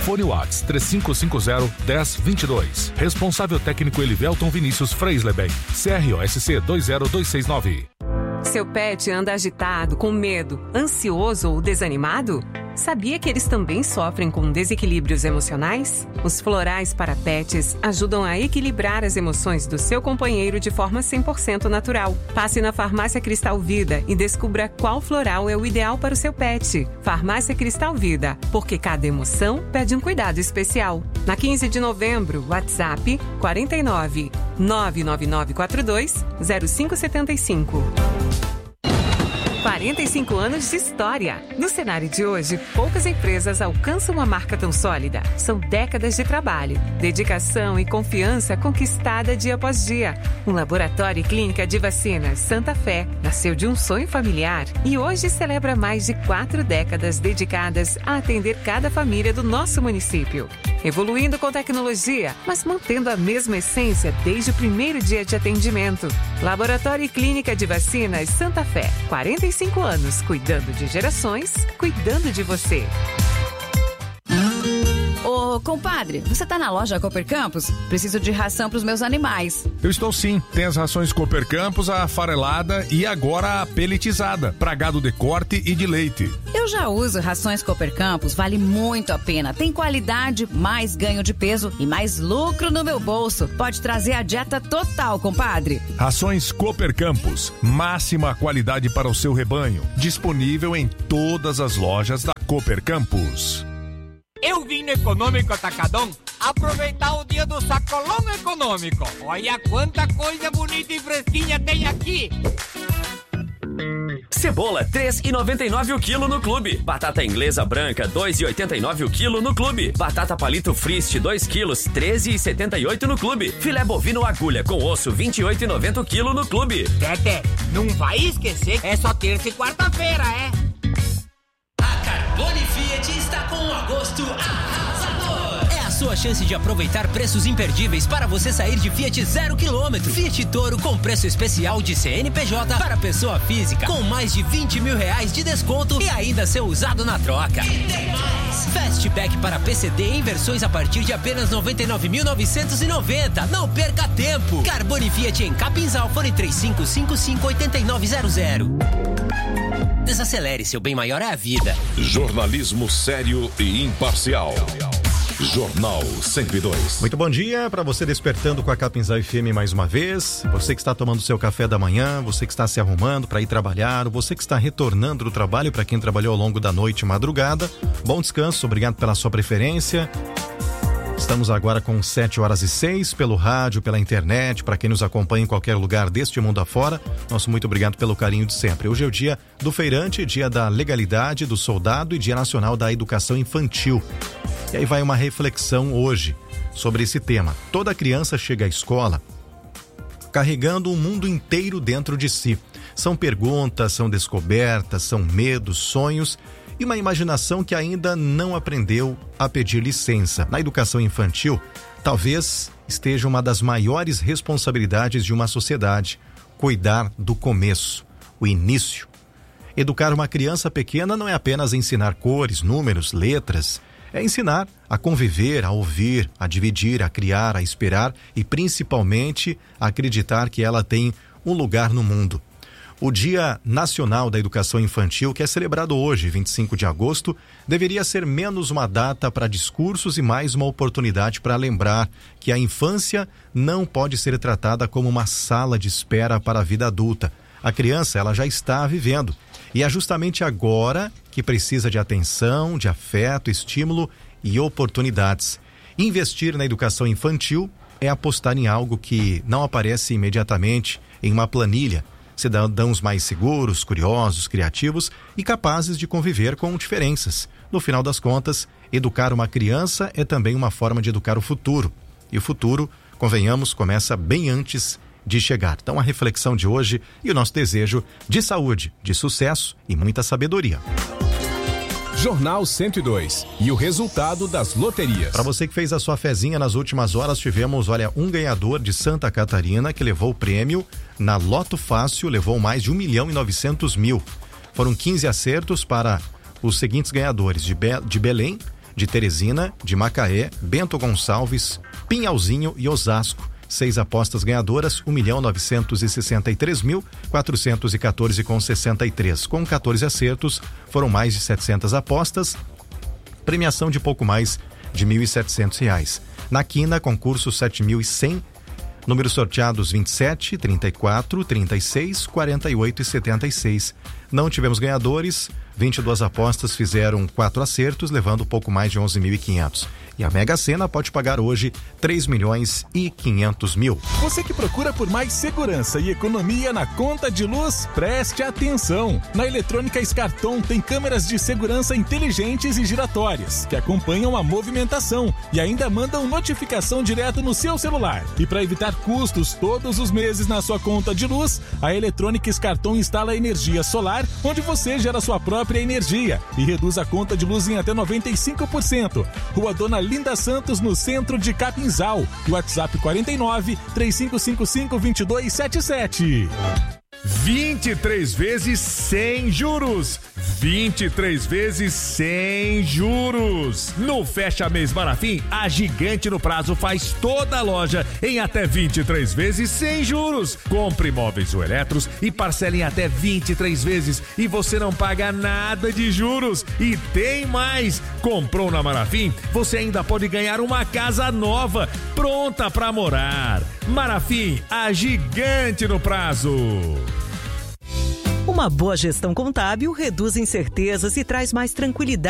Fone Whats 3550-1022. Responsável técnico Elivelton Vinícius Freisleben. CROSC 20269. Seu pet anda agitado, com medo, ansioso ou desanimado? Sabia que eles também sofrem com desequilíbrios emocionais? Os florais para pets ajudam a equilibrar as emoções do seu companheiro de forma 100% natural. Passe na Farmácia Cristal Vida e descubra qual floral é o ideal para o seu pet. Farmácia Cristal Vida, porque cada emoção pede um cuidado especial. Na 15 de novembro, WhatsApp 49 99942 0575. 45 anos de história. No cenário de hoje, poucas empresas alcançam uma marca tão sólida. São décadas de trabalho, dedicação e confiança conquistada dia após dia. Um laboratório e clínica de vacinas Santa Fé nasceu de um sonho familiar e hoje celebra mais de 4 décadas dedicadas a atender cada família do nosso município. Evoluindo com tecnologia, mas mantendo a mesma essência desde o primeiro dia de atendimento. Laboratório e Clínica de Vacinas Santa Fé. 45 anos, cuidando de gerações, cuidando de você. Ô, compadre, você tá na loja Cooper Campos? Preciso de ração pros meus animais. Eu estou sim. Tem as rações Cooper Campos, a farelada e agora a peletizada, pra gado de corte e de leite. Eu já uso rações Cooper Campos, vale muito a pena. Tem qualidade, mais ganho de peso e mais lucro no meu bolso. Pode trazer a dieta total, compadre. Rações Cooper Campos, máxima qualidade para o seu rebanho. Disponível em todas as lojas da Cooper Campos. Eu vim no Econômico Atacadão aproveitar o dia do sacolão econômico. Olha quanta coisa bonita e fresquinha tem aqui. Cebola, R$ 3,99 o quilo no clube. Batata inglesa branca, R$ 2,89 o quilo no clube. Batata palito Frist, 2 quilos, R$ 13,78 no clube. Filé bovino agulha com osso, R$ 28,90 o quilo no clube. Tete, não vai esquecer, é só terça e quarta-feira, é? A Carbone Fiat está com um agosto arrasador. É a sua chance de aproveitar preços imperdíveis para você sair de Fiat 0 km. Fiat Toro com preço especial de CNPJ para pessoa física, com mais de R$20 mil de desconto e ainda ser usado na troca. E tem mais! Fastback para PCD em versões a partir de apenas R$ 99.990. Não perca tempo! Carbone Fiat em Capinzal, fone 3555-8900. Desacelere, seu bem maior é a vida. Jornalismo sério e imparcial. Jornal 102. Muito bom dia para você despertando com a Capinzal FM mais uma vez. Você que está tomando seu café da manhã, você que está se arrumando para ir trabalhar, você que está retornando do trabalho, para quem trabalhou ao longo da noite e madrugada. Bom descanso, obrigado pela sua preferência. Estamos agora com 7h06 pelo rádio, pela internet, para quem nos acompanha em qualquer lugar deste mundo afora. Nosso muito obrigado pelo carinho de sempre. Hoje é o dia do feirante, dia da legalidade, do soldado e dia nacional da educação infantil. E aí vai uma reflexão hoje sobre esse tema. Toda criança chega à escola carregando um mundo inteiro dentro de si. São perguntas, são descobertas, são medos, sonhos e uma imaginação que ainda não aprendeu a pedir licença. Na educação infantil, talvez esteja uma das maiores responsabilidades de uma sociedade: cuidar do começo, o início. Educar uma criança pequena não é apenas ensinar cores, números, letras. É ensinar a conviver, a ouvir, a dividir, a criar, a esperar e principalmente a acreditar que ela tem um lugar no mundo. O Dia Nacional da Educação Infantil, que é celebrado hoje, 25 de agosto, deveria ser menos uma data para discursos e mais uma oportunidade para lembrar que a infância não pode ser tratada como uma sala de espera para a vida adulta. A criança, ela já está vivendo. E é justamente agora que precisa de atenção, de afeto, estímulo e oportunidades. Investir na educação infantil é apostar em algo que não aparece imediatamente em uma planilha. Cidadãos mais seguros, curiosos, criativos e capazes de conviver com diferenças. No final das contas, educar uma criança é também uma forma de educar o futuro. E o futuro, convenhamos, começa bem antes de chegar. Então a reflexão de hoje e o nosso desejo de saúde, de sucesso e muita sabedoria. Jornal 102 e o resultado das loterias. Para você que fez a sua fezinha nas últimas horas, tivemos, um ganhador de Santa Catarina que levou o prêmio na Loto Fácil, levou mais de 1.900.000. Foram 15 acertos para os seguintes ganhadores: de Belém, de Teresina, de Macaé, Bento Gonçalves, Pinhalzinho e Osasco. 6 apostas ganhadoras, 1.963.414,63. Com 14 acertos, foram mais de 700 apostas, premiação de pouco mais de R$ 1.700. Na quina, concurso 7.100, números sorteados 27, 34, 36, 48 e 76. Não tivemos ganhadores, 22 apostas fizeram 4 acertos, levando pouco mais de 11.500. E a Mega Sena pode pagar hoje 3.500.000. Você que procura por mais segurança e economia na conta de luz, preste atenção. Na Eletrônica Scarton tem câmeras de segurança inteligentes e giratórias, que acompanham a movimentação e ainda mandam notificação direto no seu celular. E para evitar custos todos os meses na sua conta de luz, a Eletrônica Scarton instala energia solar, onde você gera sua própria energia e reduz a conta de luz em até 95%. Rua Dona Linda Santos, no centro de Capinzal. WhatsApp 49 3555 2277. 23 vezes sem juros. 23 vezes sem juros. No Fecha Mês Marafim, a Gigante no Prazo faz toda a loja em até 23 vezes sem juros. Compre móveis ou eletros e parcele em até 23 vezes e você não paga nada de juros. E tem mais! Comprou na Marafim, você ainda pode ganhar uma casa nova, pronta para morar. Marafim, a Gigante no Prazo. Uma boa gestão contábil reduz incertezas e traz mais tranquilidade